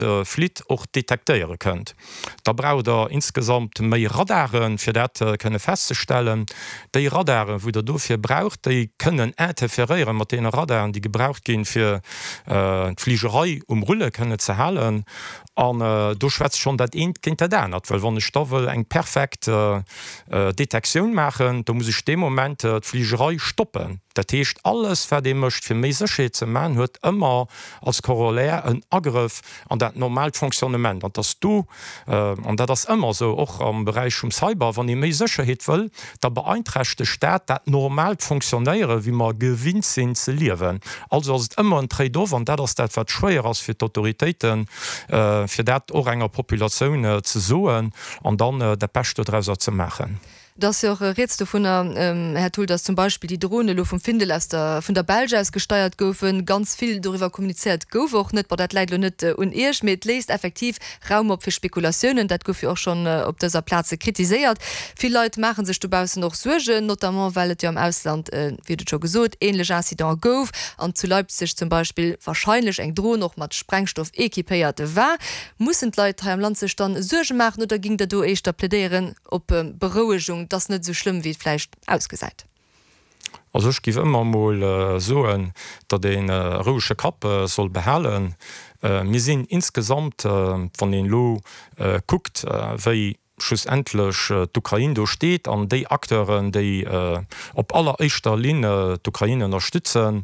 Flit auch detekteieren könnt. Da braucht insgesamt méi Radaren für dat könne festzustellen. Die Radaren, wo der dafür braucht, die können interferieren mit den Radaren, die gebraucht gehen für Fliegerei Rulle können ze halen. an du schwätzt schon dat kind dann hat, weil wann de Stoffel eng perfekt Detektion machen, da muss ich dem Moment Fliegerei stoppen. Dat techt alles verdemmecht fir meesche ze man huet immer als Korollär een Angriff an dat normal Funktionament. Und dass du an dat das immer so auch am Bereich Cyber, wann die meesche het will, da beeinträchte Staat dat normal funktionéiere, wie man gewinnt sinn ze liewen. Also ist immer ein Trade-off, an dat dat wat schwer als fir d'Autoritéiten fir dat och enger Populationun ze soen an dann der Pechtedresser zu machen. Das ja auch redst du von der Herr Tull, dass zum Beispiel die Drohne lo vom Findelaster von der Belge aus gesteuert goufen, ganz viel darüber kommuniziert gouf auch net, dat leider net unehrsch mit lest effektiv Raum op für Spekulationen, dat gouf auch schon op dieser Platz kritisiert. Viele Leute machen sich dubau noch Sorge, notamment weil ja im Ausland wie du schon gesot ähnlich Incident gouf an zu Leipzig zum Beispiel wahrscheinlich eng Drohne noch mat Sprengstoff ekipierte war. Mussen Leute im Land sich dann Sorge machen oder ging der du echt da plädieren op Beruhigung, das nicht so schlimm wie vielleicht ausgeseit. Also ich gebe immer mal soen, dass den ruhige Kap soll behalen. Wir sind insgesamt von den Lo guckt, wie schlussendlich die Ukraine durchsteht, an die Akteuren, die auf allererster Linie die Ukraine unterstützen.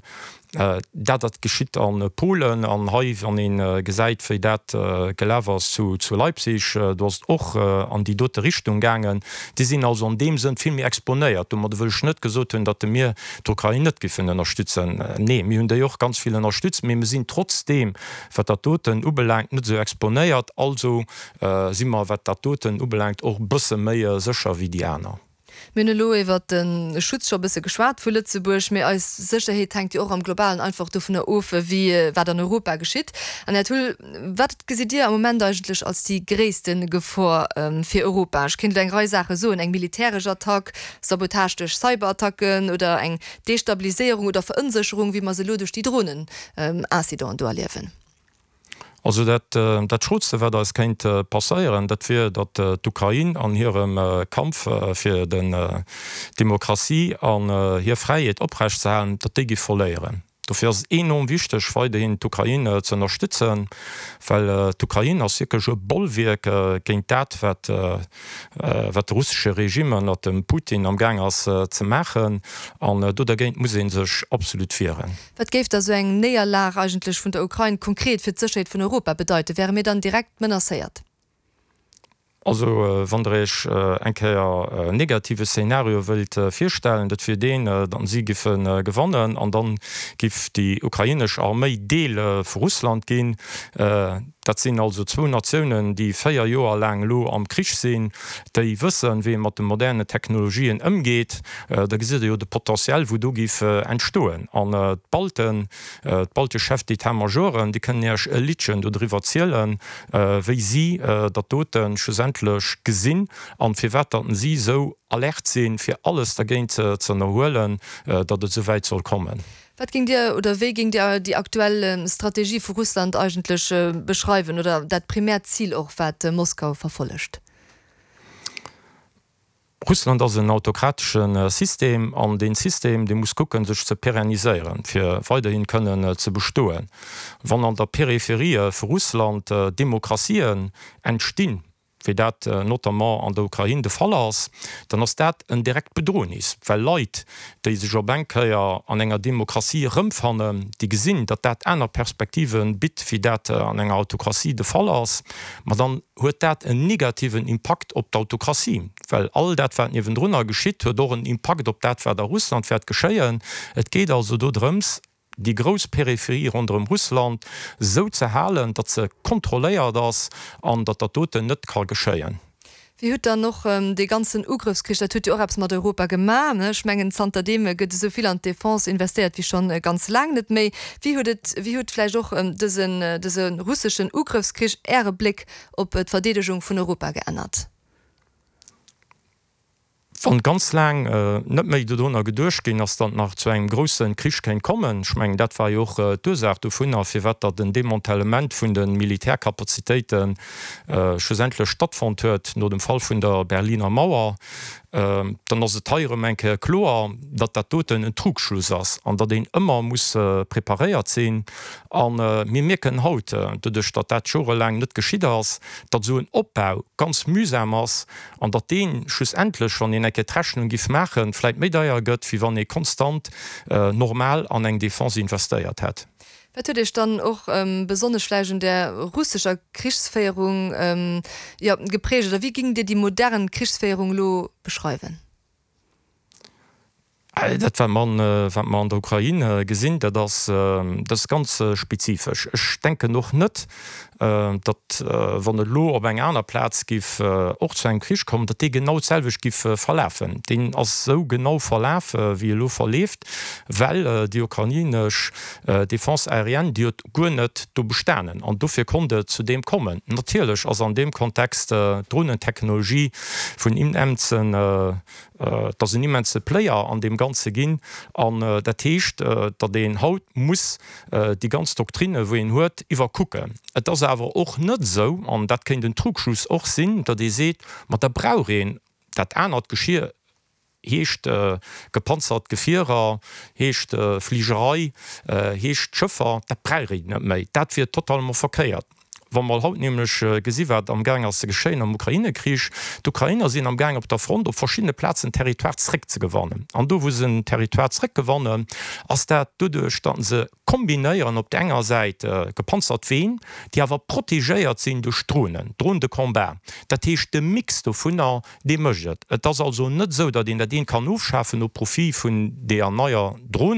Dat geschieht an Polen, an Haif an den Gesäit fir dat Gelevers zu Leipzig, du hast och an die dote Richtung gangen. Die sind also an dem sind vielmi exponéiert. Man will net gesot hun, dat mir d'Ukraine net gefunden unterstützen. Nee, mir hun auch ganz viele unterstützen. Wir sind trotzdem wat der Toten ubelangt net so exponéiert, also si immer wat der Toten ubelangt och bësse méier secher wie die Äner. Menloe wat den Schutzschau bisse geschwaart vu Lützeburg mir als Sicherheit hängt die auch am globalen einfach du von der Ofe wie wat an Europa geschieht. An der Tool wat gesit dir am Moment eigentlich als die gräessten Gefahr für Europa? Ich kenne eng Reisache so eng militärischer Attack, Sabotage durch Cyberattacken oder eng Destabilisierung oder Verunsicherung, wie man se lo durch die Drohnen Accident erleben. Also dat Schutze wer es kennt passerieren, dat wir dat d'Ukraine an ihrem Kampf fir den Demokratie an hier Freiheit oprecht sein, dat die verleieren. Dafür ist enorm wichtig, weiterhin die Ukraine zu unterstützen, weil die Ukraine als wirklich ein Bollwerk gegen das, was russische Regime mit dem Putin am Gang ist, zu machen. Und dagegen muss ihn sich absolut wehren. Was gibt da so eine Niederlage eigentlich von der Ukraine konkret für die Sicherheit von Europa bedeuten? Wäre mir dann direkt menaciert? Also wann ich ein negatives Szenario will vorstellen, dat wir den dann sie giffen gewonnen und dann gibt die ukrainische Armee Deel für Russland gehen. Das sind also zwei Nationen, die 4 Jahre lang lo am Krieg sind, die wissen, wie man mit den modernen Technologien umgeht. Da sieht ja das Potenzial, wo du entstehen. Und die baltische Chefs, die Majoren, die können ja ein Liedchen darüber erzählen, wie sie der Toten schlussendlich gesehen und für was sie so alert sind, für alles dagegen zu erholen, dass es so weit soll kommen. Was ging dir oder wie ging dir die aktuelle Strategie für Russland eigentlich beschreiben oder das Primärziel auch, was Moskau verfolgt? Russland ist ein autokratisches System, an den System, die muss gucken, sich zu perenisieren, für weiterhin können zu bestehen. Wenn an der Peripherie für Russland Demokratien entstehen, wie dat notamment an der Ukraine de Fall ist, dann ist dat ein direkt Bedrohnis. Weil Leute, die sich ja an enger Demokratie rumfahren, die gesehen, dass dat einer Perspektiven bit wie dat an enger Autokratie de Fall ist, aber dann hat dat einen negativen Impact auf die Autokratie. Weil all dat, was neben drunter geschieht, hat auch einen Impact auf das, was der Russland wird geschehen. Es geht also darum, die grosse Peripherie rund um Russland so zu halen, dass sie kontrolliert das an dat der Tote nicht kann geschehen. Wie hat dann noch die ganzen Ugriffskrieg, das hat ja auch mit Europa gemacht, ne? Ich meine, Santa Deme gibt so viel an Defense investiert wie schon ganz lange nicht mehr. Wie hat vielleicht auch diesen russischen Ugriffskrieg eher Blick auf die Verteidigung von Europa geändert? Van ganz lang net méi de Donner gedurchgin, ass dann nach zu eng grossen Krisch kein kommen. Schmeng dat war joch dosagt du vunner fir wetter den Demontelement vun den Militärkapazitéiten schosälech stattfand huet no dem Fall vun der Berliner Mauer. Dann ass se teiere enke Kloer, dat dat doten en Trugschluss ass, an dat den ëmmer muss preparéiert sinn an mir mirken haut, duch dat Jorelläng net geschie ass, dat so en Opbau ganz mühsam ass, an dat den schlussendlech an den enke Trechen gif machen, läit médaier gëtt, wie wann e konstant normal an eng Defense investéiert hett. Dich dann auch besondersschleichen der russischer Kriegsfäierung geprägt oder wie ging dir die modernen Kriegsfäierung lo beschreiben? Dat man an der Ukraine gesinn, das ganz spezifisch. Ich denke noch net, dat wann et Lo op eng aner Platz gif och zu en Krisch kommt, dat de genau selvech gif verläfen. Den ass so genau verläfe wie lo verleft, well die ukrainech Defense aérien Di go net do besternen. An dofir konnte zu dem kommen. Natierlech ass an dem Kontext Drohnentechnologie vun Imemzen dat se immense Player an dem ganze ginn an der Techt, dat den Haut muss die ganz Doktrine wo en huet iwwer kucken. Et das awer och net so an dat kenint den Trugschuss och sinn, dat de seet mat der Braureen dat enert Geschier heescht gepanzert Gefierer, heescht Fliegerei, heescht Schëffer, dat Breire net méi. Dat fir total verkeiert. Wann mal haut nämlich gesiwert am Gang as ze geschéien am Ukraine-Kriech, d'Ukrainer sinn am Gang op der Front op verschiedene Plätzen Territoirereck ze gewannen. An do wo se Territoirereck gewannen, ass dat dodech standen se kombinéieren op d'enger Seite gepanzert ween, die awer protegéiert sinn durch Drohnen, Drohnen de combat. Dat heecht de Mix do vunner de mëget. Et das also net so, dat den der den kann aufschaffen op Profit vun der neuer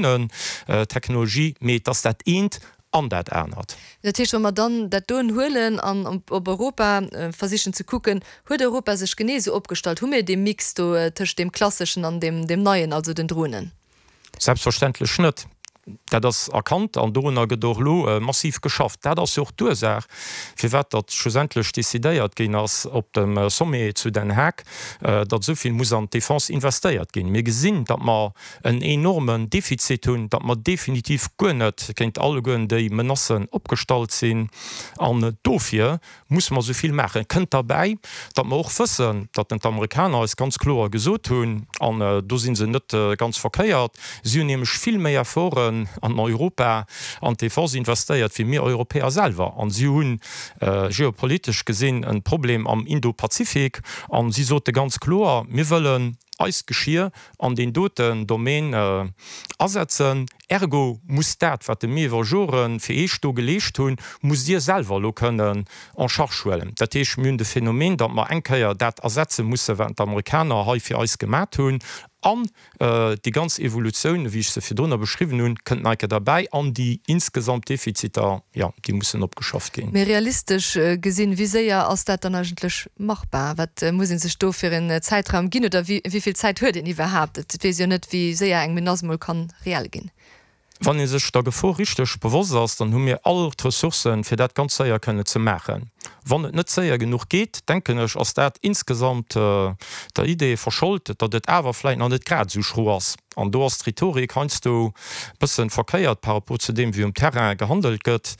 Drohnentechnologie, méi dats dat eenent an dat ernert. Dat man dann dat doen hoelen an op Europa versichen zu gucken, huet Europa sech genese opgestalt, hun mir dem Mix tech dem klassischen an dem neuen, also den Drohnen. Selbstverständlich schnitt. Dat das erkannt an Donner gedorlo massiv geschafft. Dat as joch dosach fir wat dat schosälech desideiert gin ass op dem Somme zu den Hack, dat soviel muss an Defense investéiert gin. Mir gesinn, dat ma en enormen Defizit hunn, dat man definitiv gënnet kenint alle gën déi Menassen opstalt sinn an dofir muss man soviel machen. Kënnt dabei, dat man auch fëssen, dat den Amerikaner is ganz klar gesot hunn an do sinn se net ganz verkeiert, sie nämlich viel méier voren an Europa an Defense investéiert wie mir Europäer selber. An sie hunn geopolitisch gesinn ein Problem am Indo-Pazifik an sie sote ganz klar, mir wollen Eisgeschier an den doten Domain ersetzen. Ergo muss dat wat de méwer Joren fir eesto gelecht hun, muss Dir selber lo können an Schachschwellen. Dat eech myn de Phänomen, dat man enkeier dat ersetzen muss, wenn d'Amerikaner ha fir eis gemat hun, an die ganz Evolution, wie ich se fir Donner beschrieben hun, könnt enke dabei an die insgesamt Defiziter, ja, die mussssen opgeschafft gehen. Mehr realistisch gesinn wie se aus dat dann eigentlich machbar? Wat muss sech do fir den Zeitraum ginn oder wieviel Zeit huet den iwwer habt? Ja net wie se eng Menasmol kann real gin. Wann is sech da Gevor richtig bewusst ass, dann hun mir alle Ressourcen fir dat ganz séier könne ze machen. Wann et net séier genug geht, denken ech ass dat insgesamt der Idee verscholtet, dat et awerflein an net grad zu schro ass. An do as Rhetorik kannst du bëssen verkeiert par rapport zu dem wie Terrain gehandelt gëtt.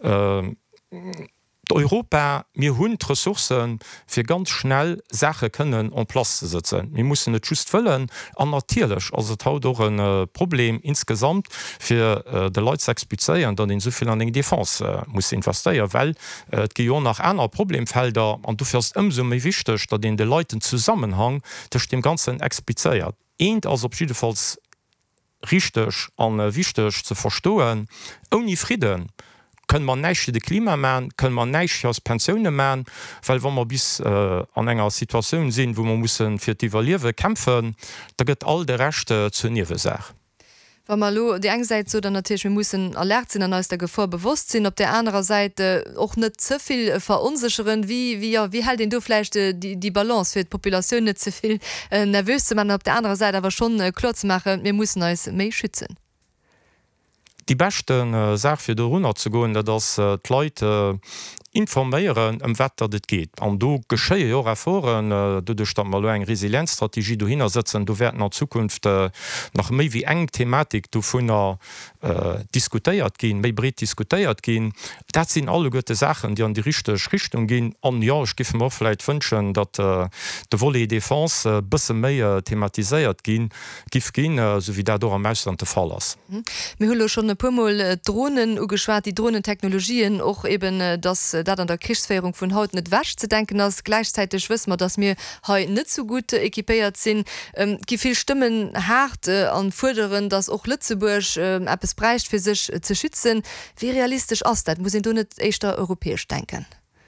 Europa mir hunn Ressourcen fir ganz schnell Sache können an Platz zu setzen. Wir muss net just füllen an natierlech also haut doch ein Problem insgesamt fir de Leute expliieren, dann in soviel an eng Defense muss investieren, weil ge nach einer Problemfelder an du fährst so méi wichtig, dat den de Leuten Zusammenhang derch dem ganzen expliiert. Eent als opschiedefalls richtig an wichtig zu verstoen, oni Frieden. Können man nächte de Klima man, können man näich als Pensionioune man, weil wann man bis an enger Situationun sinn, wo man muss fir d'Ivaluwe kämpfen, da gëtt all de Rechte zu niewe sech. Wa mal lo die eng Seite so dann natürlich wir müssen alert sinn an aus der Gefahr bewusst sinn, op der anderen Seite och net zuviel verunsicheren wie halt den duflechte die Balance fir d Population net zuviel nervöse man op der anderen Seite aber schon klotz mache, wir müssen als méi schützen. Die besten Sach fir de Runner zu goen, dat das Leute informéieren Wetter dit geht. An du geschéie Jo erforen du stand mal eng Resilienzstrategie du hinsetzen, du werden an Zukunft nach méi wie eng Thematik du vunner diskutiert gin, méi bret diskutiert gin. Dat sind alle gotte Sachen, die an die richtige Richtung gin. An ja ich gif mirläit wünschen, dat de wolle Defense bësse méi thematisiert gin, gif gin so wie dat do am meisten de Fall ass. Mi hullo schon e pummel Drohnen ugeschwart die Drohnentechnologien och eben dass dat an der Krichsfäierung vun haut net wäsch zu denken ass gleichzeitig wiss man, dass mir ha net so gut ekipéiert sinn. Geviel Stimmen hart an Fuderen, dass och Lützeburg App es breicht fir sich ze schützen. Wie realistisch ass dat muss du net echtter europäisch denken?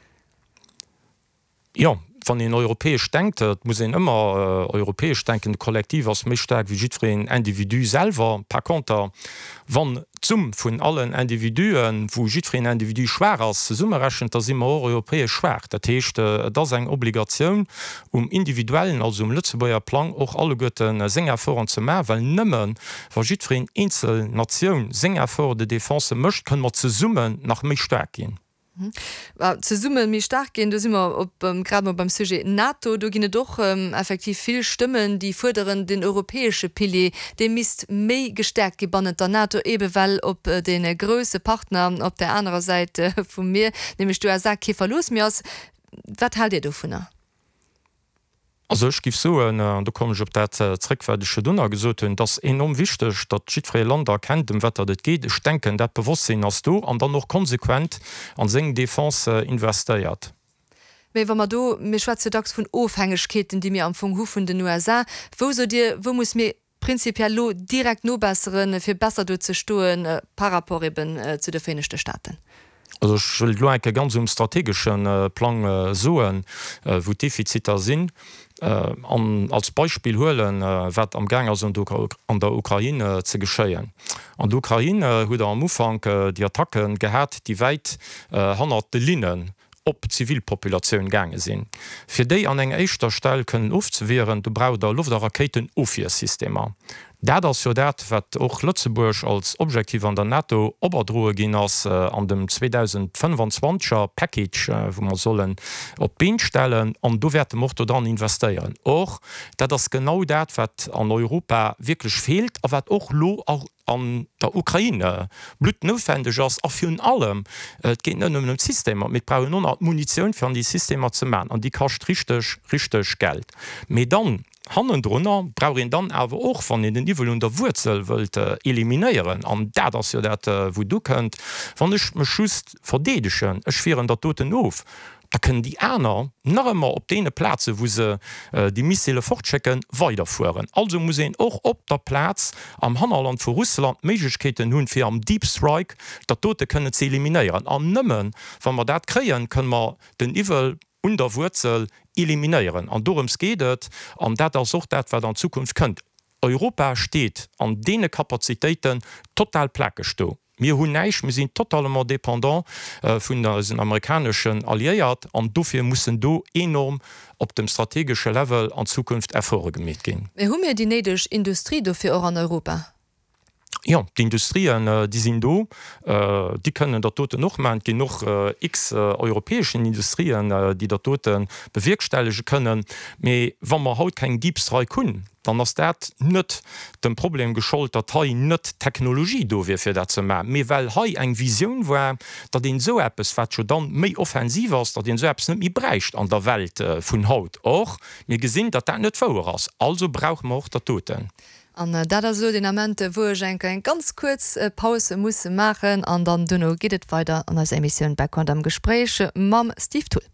Ja. Van den europäisch denkt, muss immer europäisch denken Kollektiv als misstärk wie jitre Individu selber per Konter wann zum vun allen Individuen, wo jitre Individu schwer als summerrechen, dat immer europäisch schwer. Dat hecht das eng Obligation individuellen als Lützebauer Plan och alle Götten Sängerforen ze mehr, weil nëmmen war jitre Insel Nationun Sängerfor de Defense mcht, können man ze summen nach méch stark gehen. Ze summen mi stark gehen du immer gerade beim Sujet NATO du ginne doch effektiv viel Stimmen die forderen den europäische Pilier dem mist méi gestärkt gebannet der NATO eben weil op den grösse Partner op der anderen Seite von mir nämlich du sagt Käfer los mir aus wat halt dir du vunner? Also ich gif so du kom ich op daträgfäsche Dunner gesot das enorm wichtig, dat schifreie Länder kennt dem Wetter dat geht. Ich denken dat Bewusstsinn as du an dann noch konsequent an seng Defense investiert. Wenn man do mir schwarze Dacks vun Ofhängigkeiten, die mir am Fong hufen den USA, wo muss mir prinzipiell lo direkt no besseren fir besser du ze stoen rapport zu der Vereinigten Staaten? Also ich will enke ganz strategischen Plan soen, wo Defiziter sinn. Als Beispiel holen wat am Gang an der Ukraine ze geschéien. An der Ukraine huet am Ufang die Attacken gehärt, die weit 100 Linnen op Zivilpopulationun gange sinn. Fi déi an eng eischter Stelle können ofzewehren, du brauch der Luft der Raketen Ofiersystemer. Dat ass jo dat wat och Lützeburg als Objektiv an der NATO oberdroe gin ass an dem 2025er Package, wo man sollen op Been stellen, an do werd mocht dann investieren. Och dat ass genau dat wat an Europa wirklich fehlt, a wat och lo an der Ukraine blut notwendig ass a hun allem geht dem System mit bra Munition fir an die Systeme ze man, an die kascht richtig Geld. Me dann Hannen runnner brauch dann awer och van in den Niveau der Wurzel wëlt eliminieren an dat ass jo dat wo du könnt wann ichch me schust verdedeschen echschwieren der toten of. Da können die Äner noch immer op dee Plaze, wo se die Missile fortchecken weiterfuhren. Also muss och op der Platz am Hannerland vu Russland Meigketen hunn fir am Deep Strike dat tote können ze eliminieren. An nëmmen wann man dat kreien, können man den Ivel der Wurzel eliminieren. An dorums gehtt an dat such dat wer an Zukunft könnt. Europa steht an dee Kapazitäten total plakgesto. Mir hunn neich me sinn totalement dependant vun der amerikanischen Alliiert an dofir mussssen do enorm op dem strategische Level an Zukunft erfolge gemet gin. Hun mir die nedech Industrie dofir an Europa? Ja, die Industrien die sind do, die können der tote noch man gin noch x europäischen Industrien, die der toten bewirkstellige können. Me wann man haut kein Diebstrei kunn, dann ass dat net dem Problem geschollt, dat ha net Technologie do wie fir dat ze ma. Me well ha eng Vision war, dat den so Appes wat dann méi offensiv ass, dat den so Apps net mi breicht an der Welt vun Haut. Och mir gesinn, dat dat net vor ass. Also brauch man auch der toten. An dat so den Amente wo enke en ganz kurz Pause muss machen an dann dunno gehtt weiter an als Emission Background am Gespräch mam Steve Tull.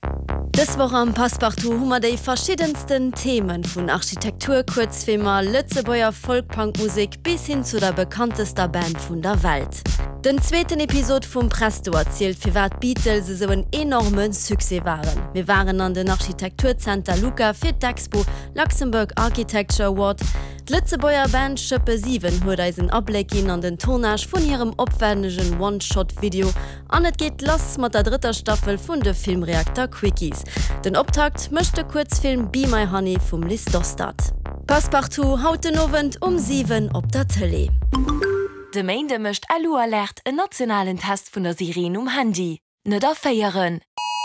Das war am Passepartout hummer déi verschiedensten Themen vun Architektur, Kurzfilmer, Lützebauer Folkpunkmusik bis hin zu der bekanntester Band vun der Welt. Den zweiten Episode vum Presto erzählt fir wat Beatles se so en enormen Suse waren. Wir waren an den Architekturcenter Luca fir d'Expo Luxemburg Architecture Award. Lützebauer Band Schëppe 7 huet eisen Ablegin an den Tonage vun ihrem opwendigen One-Shot-Video an et geht lass mat der dritter Staffel vun de Filmreaktor Quickies. Den Optakt mëchte Kurzfilm Be My Honey vum Lis Dostat. Passepartout haut den Novent 7 op der Tele. De Meinde mëcht Alu alert en nationalen Test vun der Sirene Handy. net aféieren.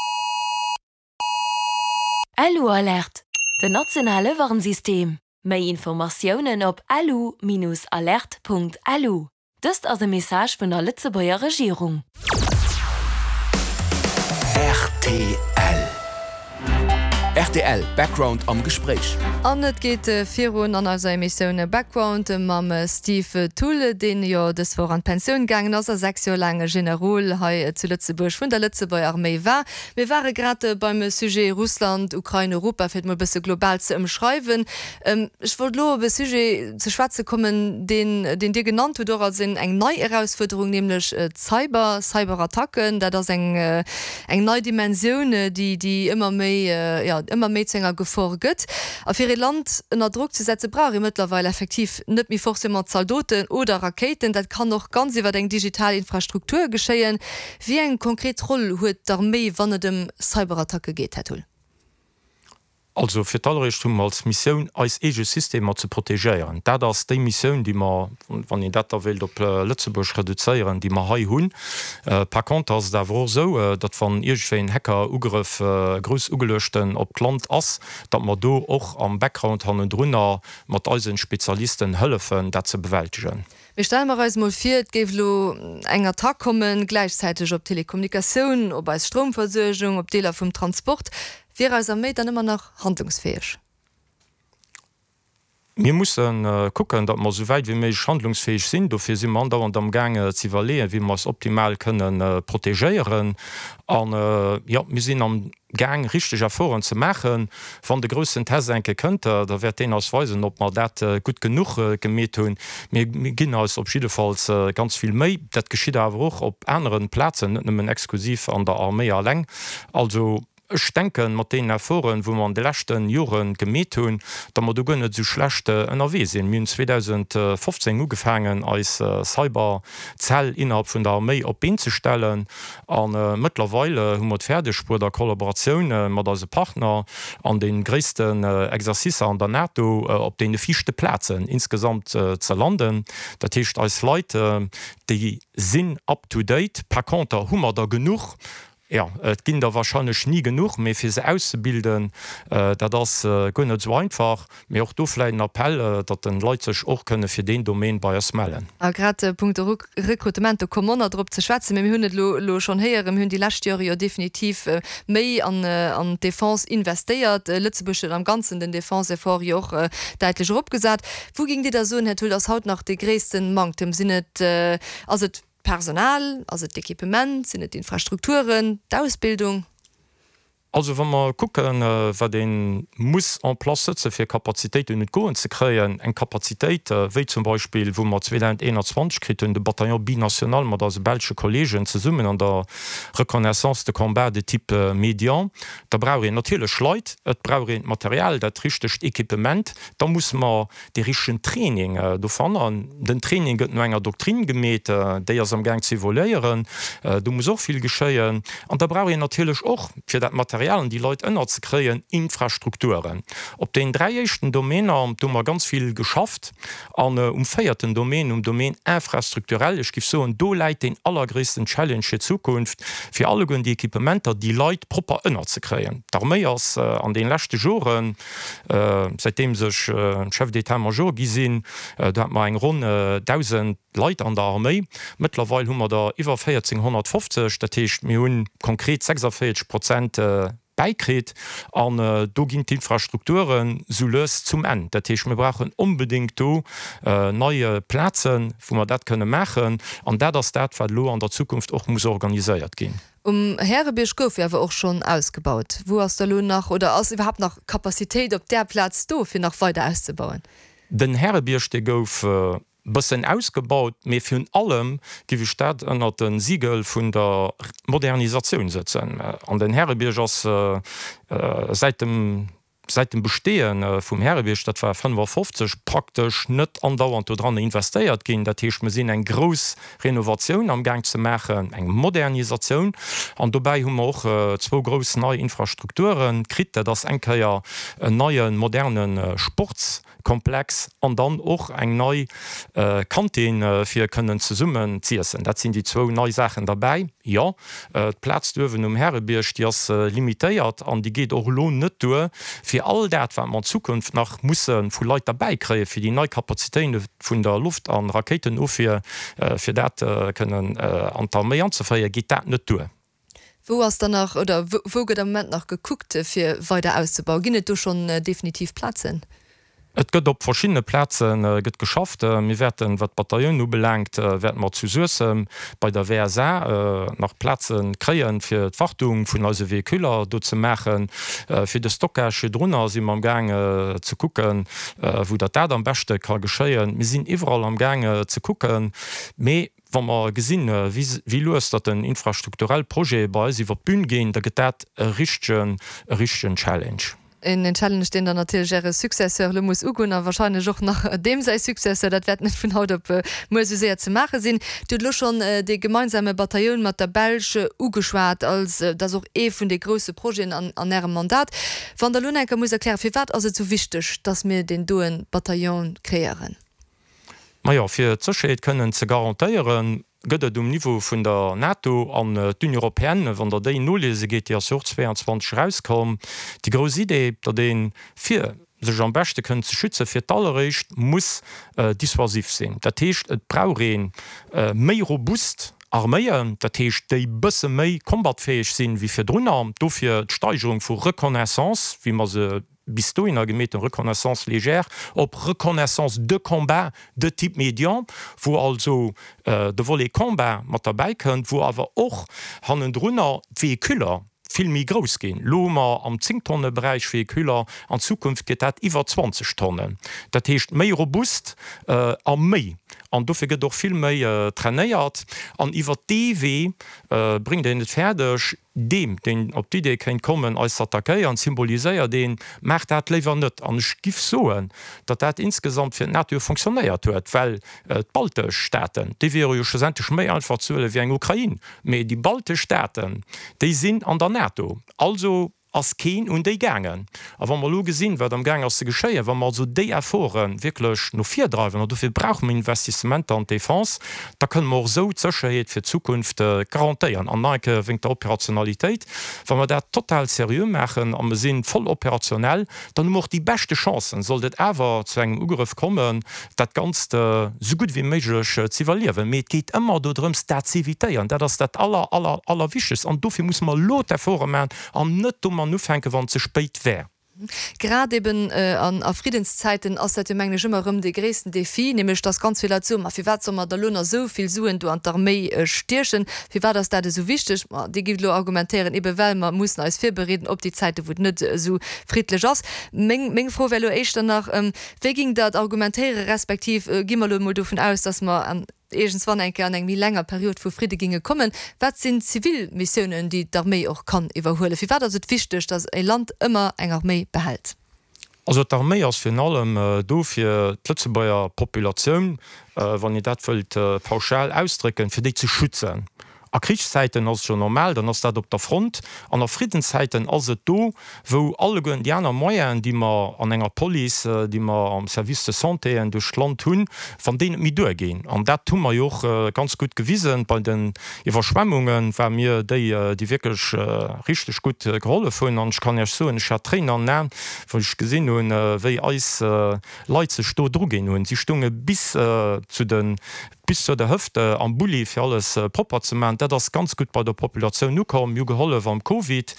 Alu Alert, de nationale Warnsystem. Mei Informationen op alu-alert.alu. Dëst as e Message vun der Lützebauer Regierung. RTL Background am Gespräch. An net geht Fiun an as Missionioune Background mam Steve Thule, den jo des vor an Pensionioun gangen ass 6 Jo lange General ha zu Lützeburg vun der Lützebauer Armee war. Wir waren grad beim Sujet Russland, Ukraine, Europa fir mal bisse global ze ëmschreiwen. Ich wollt lo be Sujet ze Schwarze kommen, den Dir genannt huet do sinn eng neu Herausforderung, nämlich Cyberattacken, dat das eng neue Dimensionune, die immer méi immer Mädchennger gefolgt. Auf ihre Land in Druck zu setzen brauche ich mittlerweile effektiv nicht mehr immer Zaldoten oder Raketen. Das kann noch ganz über den digitale Infrastruktur geschehen. Wie ein konkret Rolle hat die Armee, wann es um Cyberattacke geht, Herr Tull? Also fir Talrichtung als Mission als System zu protegieren. Da das die Mission, die man wann in dat will op Lützeburg reduzieren, die man ha hunn. Par contre as da wo so, dat van irgendwen Hacker Ugriff groß ugelöschten op Land ass, dat man do och am Background han runnner mat als Spezialisten hëllefen dat ze bewältigen. Gelo enger Tag kommen gleichzeitig op Telekommunikation, ob als Stromversorgung, ob Deler vom Transport. Wir als Armee dann immer noch handlungsfähig. Wir müssen gucken, dass wir so weit wie möglich handlungsfähig sind. Dafür sind wir andauernd am Gang zu evaluieren, wie wir es optimal können protegieren. Und ja, wir sind am Gang richtig Erfahrungen zu machen. Von der größten Testenke könnte, da wird den ausweisen, ob man das gut genug gemäht haben. Wir gehen als auf jeden Fall ganz viel mehr. Das geschieht aber auch auf anderen Plätzen, nicht nur exklusiv an der Armee allein. Also ich denke, mit den Erfahrungen, wo man die letzten Jahren gemäht haben, dass wir da nicht so schlecht NRW sind. Wir haben 2015 angefangen, als Cyberzell innerhalb von der Armee auf Beine zu stellen. Und mittlerweile haben wir die Pferdespur der Kollaboration mit unseren Partnern an den größten Exerzissen an der NATO auf den 4. Plätzen insgesamt zu landen. Das heißt, als Leute, die sind up-to-date, per contre haben wir da genug. Ja, et ginn da wahrscheinlich nie genug méi fir se auszubilden, dat das gënne so einfach, mé auch dofleiten Appell, dat den Leiit sech och kënne fir den Domain bei mellen. Grad Punkt Rekrutement Kommmer Dr ze schwze hunnet lo schon heierem hunn die Lächtjore definitiv méi an Defense investéiert. Lützebusch am ganzen den Defense vor Joch deitlich opgesat. Wo ging Di der so Herr Tull ass haut nach de ggréessten Mang dem sinnet Personal, also d'Equipement, sind die Infrastrukturen, d'Ausbildung? Also wenn man gucken, wer den muss en place setzen fir Kapazität und Goen zu kreen, eng Kapazität wie zum Beispiel, wo man 2021 krit de Bataillon binational mat as Belsche Kollegen ze summen an der Reconnaissance de Combat de Typ Median. Da brauch je natürlich Leiit, et brauch Material, dat richcht Equipement, da muss man de richen Training do fannen. Den Training gëtt no enger Doktrin gemet, déi am Gang zu evaluieren, du muss auch viel geschéien. An da brauch je natürlich auch fir dat Material die Leute ënner zu kreen Infrastrukturen. Op den 3. Domäner haben wir ganz viel geschafft an feierten Domain Domain infrastrukturell. Ich gif so do leit den allergrößten Challenge in Zukunft für alle die Equipementer die Leute proper ënner zu kreen. Darmei as an den letzten Jahren seitdem sech Chef d'État-Major gisinn, da hat man eng rund 1000 Leute an der Armee. Mittlerweile haben wir da über 1450, das heißt, wir haben konkret 46% beikret an do ginint Infrastrukturen so löst zum End. Dat heißt, wir brauchen unbedingt neue Plätzen, wo man dat könne machen, an das wat lo an der Zukunft auch muss organisiert gehen. Herrebiersch gouf wer auch schon ausgebaut. Wo hast der Lohn nach oder aus überhaupt noch Kapazität op der Platz dofir noch weiter auszubauen? Den Herrebiersch gouf bisschen ausgebaut, mir für allem gi Stadt ënner den Siegel vun der Modernisation setzen. An den Herrebiergers seit dem seit dem Bestehen vom Herrewicht, dat war 55 praktisch net andauernd dran investiert gehen, dat man sinn eng groß Renovation am Gang zu machen, eng Modernisation an dabei haben auch zwei große neue Infrastrukturen krit das enkeier neuen modernen Sportskomplex an dann auch eng neu Kantin für können zu summen ziehen. Dat sind die zwei neue Sachen dabei. Ja, Platz dürfen Herrebiersch die limitiert an die geht auch lohn net durch für all dat wenn man Zukunft nach muss vu Leute dabei kree für die neue Kapazitäten von der Luft an Raketen für dat können an Armee anzufeier geht dat net durch. Wo hast danach oder wo der Moment nach geguckt für weiter auszubauen? Ginnet du schon definitiv Platzen? Et gëtt op verschiedene Plätzen gëtt geschafft. Wir werden wat Bataillon nu belangt werden mat zu Sursem bei der WSA nach Plätzen kreien fir d'Wartung vun als Vehikuler do ze machen, fir de Stockage Drnner si am Gange zu gucken, wo dat am beste kann geschéien. Wir sind überall am Gange zu gucken. Wann man gesinn wie los dat ein infrastrukturell Projekt bei iwwer bün gehen, da get dat richchten Challenge. In den Challenge den der natürlich Successeur muss Ugunner wahrscheinlich auch nach dem sei Successeur, dat wird nicht von haut op muss sehr zu machen sinn. Du schon de gemeinsame Bataillon mat der Belsche ugeschwart als das auch von de große Projekten an ihrem Mandat. Van der Lunenker muss erklären wie wat also zu wichtig, dass mir den doen Bataillon kreieren. Ja, fir Zerscheet können ze garantiieren gëtt Niveau vun der NATO an d'Union Europäenne, wann der déi nullse geht ja so 22 rauskom. Die grosse Idee, dat den fir sech am beste können ze schütze fir allerrecht muss dissuasiv sinn. Dat heescht et Braureen méi robust Armeeien, dat heescht déi bësse méi kombatfähig sinn wie fir Drnner, do fir d'Steigerung vu Reconnaissance, wie man se bis du in der gemet Reconnaissance légère op Reconnaissance de combat de type médian, wo also de volley combat mat dabei kënnt, wo awer och hannen Drnner Vehikuler filmi groß gehen. Lomer am 10 Tonnen Bereich Vehikuler an Zukunft geht dat iwwer 20 Tonnen. Dat heescht méi robust am méi. An dofir get doch viel méi trainéiert an iwwer DW bringt den net fertigch dem den op die Idee kein kommen als Attacke an symboliséier den macht dat lewer net an gif soen, dat insgesamt fir Natur funktioniert huet, weil balte Staaten die wäre schonch méi einfach zule wie eng Ukraine, méi die balte Staaten déi sinn an der NATO. Also as Keen und déi gangen. A wann man lo gesinn, wat am gang as se geschéie, wann man so déi erforen wirklich no 4 dreiwen oder dofir brauch man Investiment an Defense, da können man so Zcherheet fir Zukunft garantiieren. An enke winkt der Operationalitéit, wann man dat total serieux machen am sinn voll operationell, dann mo die beste Chancen solltet ewer zu engem Ugriff kommen, dat ganz so gut wie méiglech zivaluieren. Met geht immer do drums dat zivitéieren, dat das dat aller wiches an dofir muss man lot erforen an net man nuke wann ze speit wär. Gerade eben an Friedenszeiten as Menge immer de gräessten Defi, nämlich das ganz viel dazu wie wat der Lunner soviel suen du an der Armee stirchen, wie war das da so wichtig? Die gibt argumentieren well man muss als vier bereden, ob die Zeit wo net so friedlich ass. Mg froh danach wie ging dat argumentäre respektiv gimmer davon aus, dass man an wann eng wie langer Periode vu Friede ginge kommen, wat sind Zivilmissionen, die d'Armee auch kann iwwerhole. Wie war das wichtig, dass ein Land immer eng Armee behält? Also d'Armee ass fin allem do fir Lützebauer Populationun, wann ihr dat wëlt pauschal ausdrücken, fir déi zu schützen. A Kriegszeiten as schon normal, dann ass dat op der Front. An der Friedenszeiten as do, wo alle Indianer Moien, die man an enger Poli, die man am Service de Santé en duch Land hunn, van de mi durchgehen. An dat tun man joch ganz gut gewiesen bei den Überschwemmungen, war mir déi die wirklich richtig gut gerolle vun. An ich kann so en Trainer nennen, wo ich gesinn hun wéi eis Leize sto drogin hun. Sie stunge bis zu der Hüfte am Bulli fir alles proper zu machen, dat das ganz gut bei der Population nu kom geholle am COVID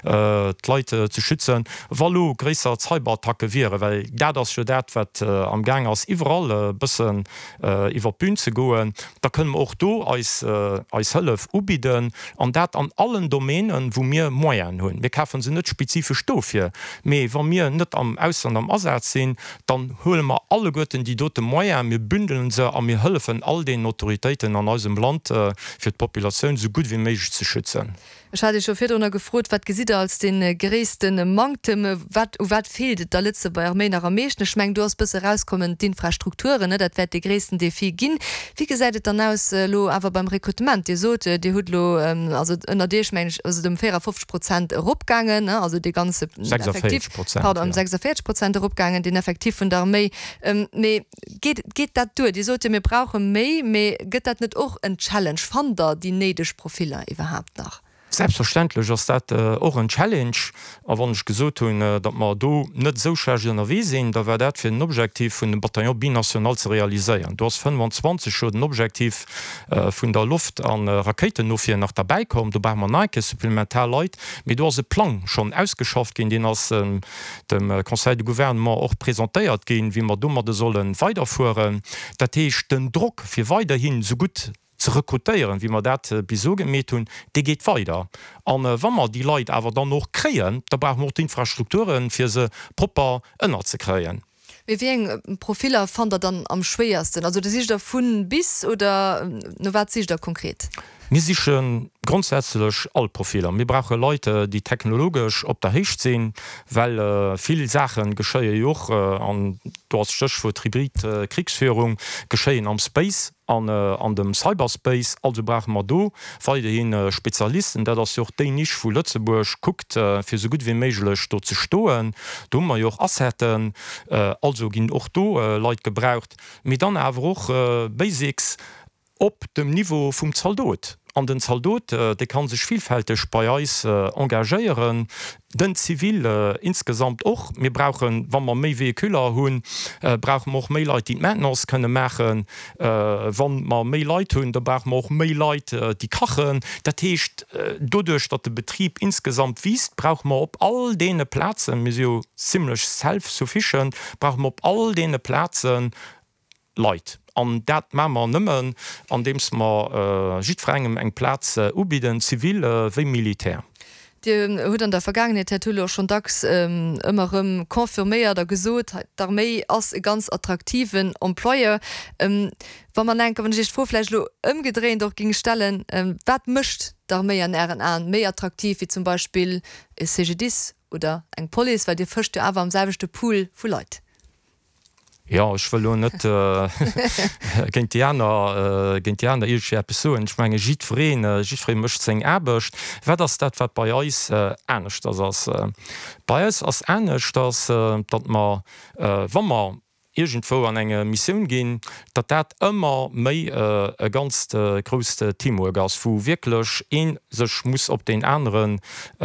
Leute zu schützen, weil gräser Cyberattacke wäre, weil das für dat wat am Gang als überall bisssen iwwer bün zu goen, da können wir auch do als Hëlle ubieden an dat an allen Domänen, wo mir Moien hunn. Wir kaufen se net spezifisch Stoffe, me wann mir net am Ausland am Ersatz sinn, dann holen wir alle Götten die dote Moien, mir bündeln se an mir hëllefen all den Autoritäten an unserem Land für die Population so gut wie möglich zu schützen. hatte schon viel gefrot wat gesie als den geresten Mangtem wat fehlt da letzte bei Armee schmeng du hast bis rauskommen die Infrastrukturen dat werd die gräessten Defi gin wie gesagt dann aus lo aber beim Rekrutment die so die Hudlo also dermensch also dem 50% Rugangen also die ganze 46% Rugangen den effektiv von der Armee geht dat durch die sollte mir brauchen me geht dat net auch ein Challenge von der die nedisch Profile überhaupt nach selbstverständlich ist dat auch ein Challenge aber wann ich gesot hun dat man do net so wie sinn da war dat für ein Objektiv vun dem Bataillon binational zu realisieren du hast 25 schon ein Objektiv vun der Luft an Raketen no nach dabei kommen du bei man neike supplementär Leiit mit du se Plan schon ausgeschafft gin den aus dem Conseil du Gouvernement auch präsentiert gehen wie man dummer sollen weiterfuhren dat den Druck fir weiterhin so gut zu rekrutieren wie man dat bis so gemet hun de geht weiter an wann man die Leute aber dann noch kreen da braucht man Infrastrukturen für se proper ënner zu kreen wie Profiler fand er dann am schwersten also das ist da vu bis oder wat sich da konkret mir sichchen grundsätzlich all Profiler mir brauche Leute die technologisch op der Hecht sehen weil viele Sachen gescheie joch an dortch vor Tribrid Kriegsführung geschehen am Space an dem Cyberspace also brauch man do fall hin Spezialisten der das joch de nicht vu Lützeburg guckt fir so gut wie meiglech dort zu stoen du man joch assetten also gin och do Leute gebraucht mit dann awer auch Basics op dem Niveau vum Zaldot. An den Zaldot de kann sech vielfältig bei eis engagéieren, den Zivil insgesamt och. Wir brauchen, wann man méi Vehikuler hunn, brauchen auch méi Leute die Männers könne machen, wann man méi Leiit hunn, da brauch man auch méi Leiit die kachen. Dat hecht dodurch, dat der Betrieb insgesamt wiest, braucht man op all dee Plätzen mis ziemlich self-sufficient, braucht man op all dee Plätzen Leiit. An dat Mammer nëmmen an dems ma jidfregem eng Platz ubieden zivil wie militär. Hut an der vergangenheit schon dacks ëmmerem konfirméiert der gesot d'Armee ass e ganz attraktiven Employer Wa man enke wann sich vorfleischlo ëmgedrehen doch ging stellen wat mischt d'Armee an Ären an méi attraktiv wie zum Beispiel e CGDis oder eng Poli, weil Di fürchte awer am selbechte Pool vu Leiit. Ja ich will net gentianer ilsche Person ich meine Jidfreen mcht seg erbecht wetters dat wat bei eis ernstcht das bei eis ass ernstcht dat man wann man irgendwo an enge Mission gin dat immer méi e ganz groste Teamworkers wo wirklich een sech muss op den anderen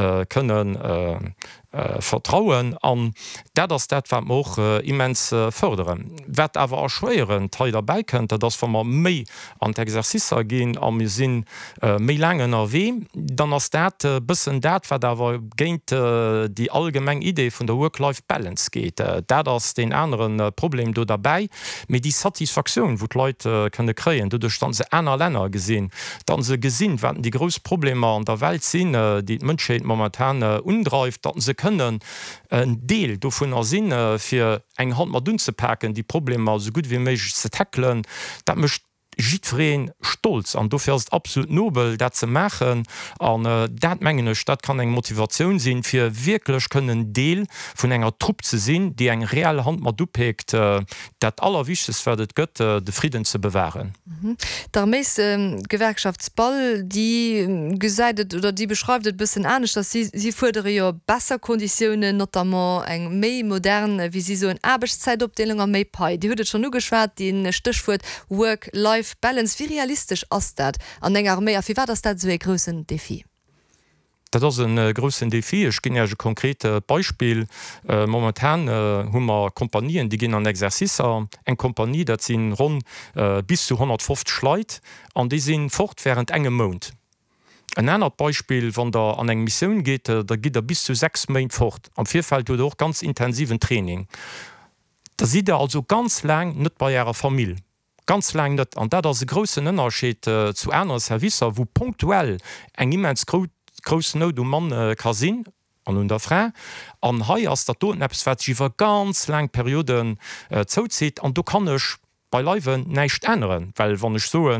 können vertrauen an dat wat auch immens förderen. Wat awer erschwieren Teil dabei könnte, dats man méi an d'Exerciser gin an mir sinn méi langen erwe, dann ass dat bisssen dat wat dawer géint die allgemeng Idee vun der Work-Life-Balance geht. Dat ass den anderen Problem do dabei, mit die Satisfaktion wo Leute könne kreien, du stand se einer Länder gesinn, dann se gesinn werden die gros Probleme an der Welt sinn, die Mënscheet momentan undreift, dat se können en Deel do vun er sinn fir eng Hand mat dun ze packen, die Probleme so gut wie méich ze tacklen, dat mecht jidreen stolz an du fährst absolut nobel dat ze machen an dat mengene Stadt kann eng Motivation sinn fir wirklich können Deel vun enger Trupp ze sinn, die eng real Hand mat dupegt dat allerwichtes werdet gött de Frieden ze bewahren. Der mees Gewerkschaftsball die geseidet oder die beschreibt bisssen ernst, dass sie fordere jo besser Konditionen notamment eng méi modern wie sie so en Arbeitszeitopdelung am méi Pi. Die huet schon nu geschwert den Stichwort Work-Life Balance wie realistisch ass dat an enger Armee wie war das dat so e großen Defi? Dat ass een grossen Defi. Ich gin ja konkrete Beispiel momentan hummer Kompanien, die ginn an Exerciser eng Kompanie, dat sinn rund bis zu 150 Schleit an die sinn fortwährend engem Mond. Ein anderes Beispiel, wann der an eng Mission geht, da geht er bis zu 6 Monate fort. Am Vierfeld du auch ganz intensiven Training. Da sieht er also ganz lang net bei ihrer Familie. Ganz lang net an dat as grossen Unterschied zu einer Servicer, wo punktuell eng immens groß Not Mann kann sinn an der Frau an hai as der Totenapps iwwer ganz lang Perioden zouzieht an du kann ich bei Leiwen neicht ändern, weil wann ich so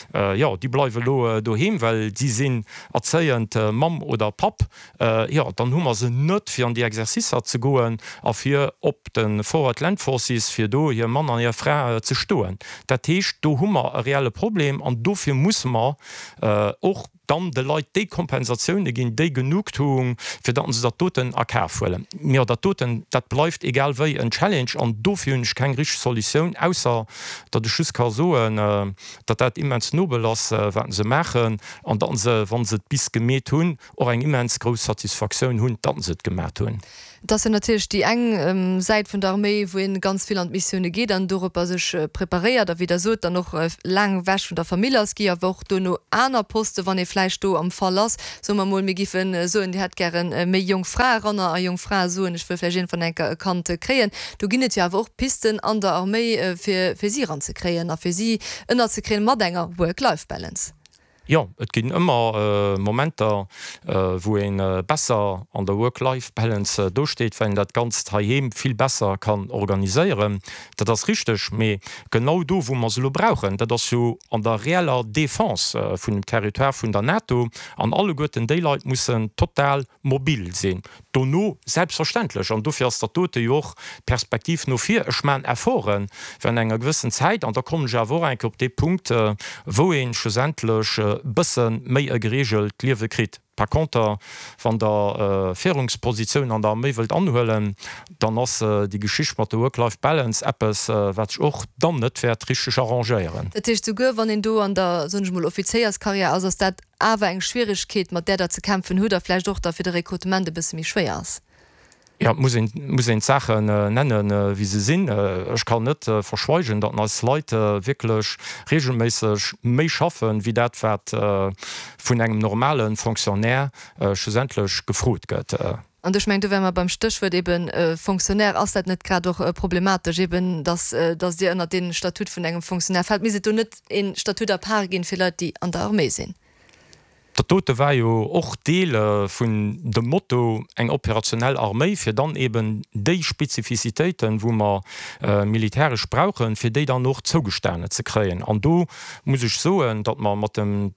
ja die bleiwe lo doheim, weil die sinn erzeiend Mam oder Pap ja dann hummer se net fir an die Exerziser zu goen a fir op den Forward Land Forces fir do hier Mann an ihr Frau zu stoen. Dat heißt, do hummer a reale Problem an dofir muss man och dann de Leiit Dekompensationun gin déi Genugtuung fir dat der toten erkerfuelen. Mir der toten dat bleifft egal wéi en Challenge an dofirch kein rich Soluioun ausser dat de Schuss ka soen dat immens nobel lass wat se machen an dat se wann se bis gemet hunn or eng immens gro Satisfaktionun hunn dat se gemerk hunn. Das sind natürlich die eng seit von der Armee, wohin ganz viel an Missionen geht, dann Europa sich präpariert, da wieder so dann noch lang wäsch von der Familie ausgeht, wo du nur einer Poste, wann ihr Fleisch du am Fall lass, so man mal mir giffen so die hat gern mehr Jungfrau runter, Jungfrau so und ich will vielleicht von einer Kante kreieren. Du ginnet ja auch Pisten an der Armee für sie ranzukriegen, für sie immer zu kriegen, mit einer Work-Life-Balance. Ja, et ginn immer Momenter, wo en besser an der Work-Life-Balance dosteet, wenn dat ganz daheim viel besser kann organisieren. Dat das richtig, méi genau do, wo man se lo brauchen, dat das so an der reeller Defense vun dem Territoire vun der NATO an alle goten Daylight mussssen total mobil sinn. Do no selbstverständlich an dofir as der tote Joch Perspektiv no fir Echmen erfoen, wenn enger gewissen Zeit an der kommen ja wo enke op de Punkt, wo en schlussendlech bëssen méi geregelt liewe krit. Per Konter van der Fährungsposition an der Armee wild anhöllen, dann ass die Geschicht mat der Work-Life-Balance Apps wat och dann net fir trichech arrangeieren. Dat ist du go, wann du an der Offizierskarriere ass dat awer eng Schwierigkeit mat der ze kämpfen hu derfle doch dafir de Rekrutement bis mich schwer ass. Ja, muss Sachen nennen wie se sinn. Ich kann net verschweigen, dat als Leute wirklich regelmäßig méi schaffen, wie dat vun engem normalen Funktionär schlussendlich gefrot gëtt. Und ich meinte, wenn man beim Stichwort eben Funktionär aus net gerade doch problematisch eben, dass die an den Statut von engem Funktionär fällt mir du net in Statut der Paar gehen für Leute, die an der Armee sind. Der tote war jo och Deele vun dem Motto eng operationell Armee fir dann eben déi Spezifizitéiten, wo man militärisch brauchen, fir déi dann noch zugesterne ze kreien. An do muss ich soen, dat man mat dem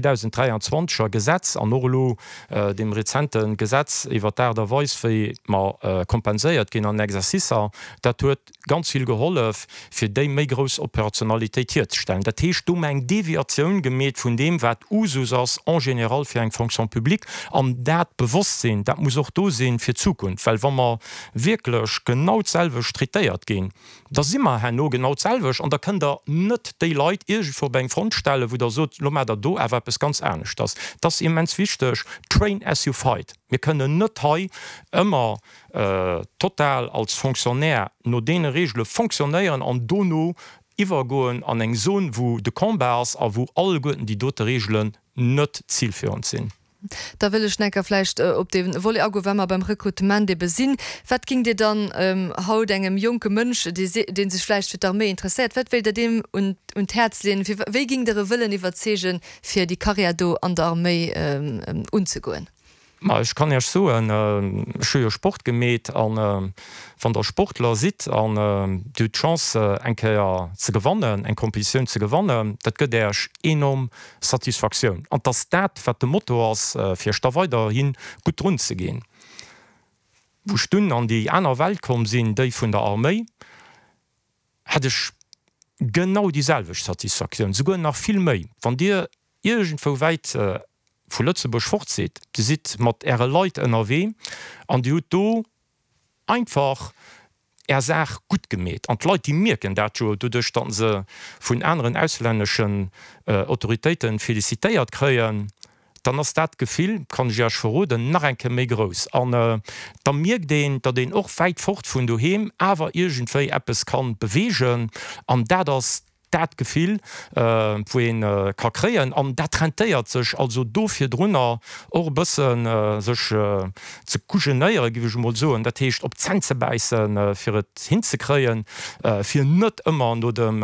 2023er Gesetz an Norlo dem rezenten Gesetz iwwer derweis fir ma kompenséiert gin an Exerziser, dat huet ganz viel gehollef fir déi méi gros Operationalitéit hier zu stellen. Dat heecht eng Deviatioun gemet vun dem wat Usus ass en general fir eng Funktionpublik an dat bewusst sinn, dat muss auch do sinn fir Zukunft, weil wann man wirklich genau selwech tritéiert gin, da immer her no genau selwech an da kann der net déi Leiit ir vor beim Frontstelle, wo der so lo der do es ganz ernst. Das immens wichtig. Train as you fight. Wir können net immer total als Funktionär no de Regel funktionieren an Dono iwwergoen an eng Zone, wo de Kombars a wo alle Goten die dote Regeln net zielführend sind. Da will Schnecker vielleicht op dem wolle Argument beim Rekrutement de besinn. Wat ging dir dann haut engem junge Mönsch, den sich vielleicht für Armee interessiert? Wat will der dem und Herz lehnen? Wie ging der Willen überzegen für die Karriere an der Armee umzugehen? Ich kann ja so en schöer Sport gemäht an van der Sportler sieht an die Chance enkeier ze gewannen, eng Kompetition ze gewannen, dat gëtt derch enorm Satisfaktion. An das dat wat de Motto ass fir sta weiter hin gut run ze gehen. Wo stunden an die einer Welt kom sinn déi vun der Armee, hätte ich genau dieselvech Satisfaktion. So go nach viel méi. Van dir irgend vu weit vu Lützeburg fortseet. Du sit mat Äre Leiit NRW an die do einfach sag gut gemäht. An Leute die mirken dat duch dat se vun anderen ausländischen Autoritäten felicitéiert kreien, dann ass dat Gefühl kann ich ja verroden nach enke méi groß. An da mirk den, dat den och weit fort vun du hem, awer irgendéi Appes kann bewegen an das dat Gefühl wo en ka kreien an dat rentéiert sech also dofir drnner och bëssen sech ze kugenéiere giwech mod so dat heecht op Zen ze beißen fir et hinzekreien fir net immer no dem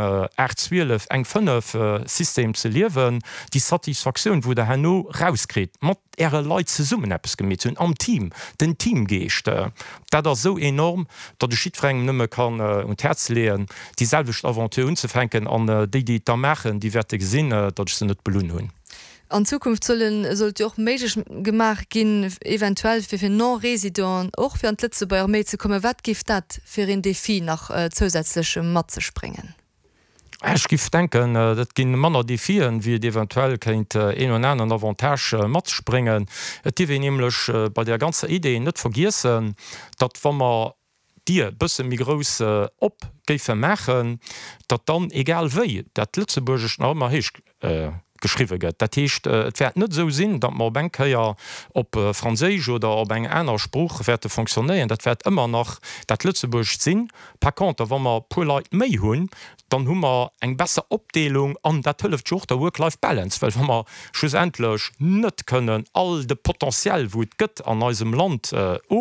R12 eng 5 System ze liewen die Satisfaktion wo der Hanno rauskrit mat Äre Leiit ze summen appppes gemet hunn am Team, den Team gecht. Dat er so enorm, dat de Schiedfreng nëmme kann und herz leen, die selwecht Aventur unzufänken an die da machen, die werte gesinne, dat se net belohn hunn. An Zukunft sollt auch méigich gemacht gin eventuell fir non-Resident och fir an letze bei Armee ze komme, wat gift dat fir en Defi nach zusätzliche Mat ze springen? Ich gif denken, dat ginn Manner die vielen, wie eventuell kenint en und an Avantage mat springen. Et die nämlichlech bei der ganze Idee net vergissen, dat wammer Dir bësse mi gross opgéiffe machen, dat dann egal wéi, dat Lützeburgch Normer hich geschriwe gëtt. Dat hicht et net so sinn, dat ma Bankier op Fraéich oder op eng einer Spruch werte funktionéieren. Dat immer noch dat Lützeburg sinn. Per Konter wann man pu Leiit méi hunn, dann hummer eng besser Opdelung an dat hëlleft Joch der Work-Life Balance, weil man schlussendlech net können all de Potenzial wo et gëtt an eusem Land